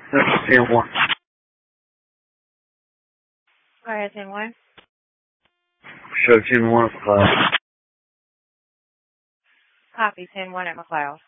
This is 10-1. Go ahead, 10-1. Show 10-1 for class. Copy 10-1 at McLeod.